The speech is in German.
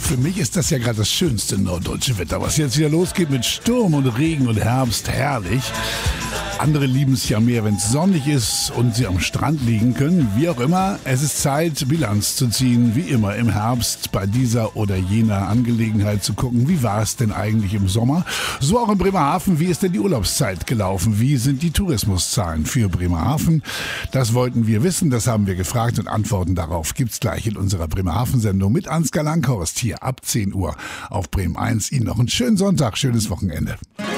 Für mich ist das ja gerade das schönste norddeutsche Wetter. Was jetzt wieder losgeht mit Sturm und Regen und Herbst, herrlich. Andere lieben es ja mehr, wenn es sonnig ist und sie am Strand liegen können. Wie auch immer, es ist Zeit, Bilanz zu ziehen. Wie immer im Herbst bei dieser oder jener Angelegenheit zu gucken, wie war es denn eigentlich im Sommer? So auch in Bremerhaven, wie ist denn die Urlaubszeit gelaufen? Wie sind die Tourismuszahlen für Bremerhaven? Das wollten wir wissen, das haben wir gefragt und Antworten darauf gibt's gleich in unserer Bremerhaven-Sendung mit Ansgar Langhorst hier ab 10 Uhr auf Bremen 1. Ihnen noch einen schönen Sonntag, schönes Wochenende.